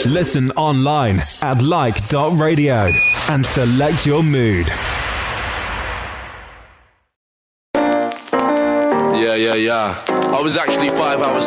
Listen online at like.radio and select your mood. Yeah. I was actually 5 hours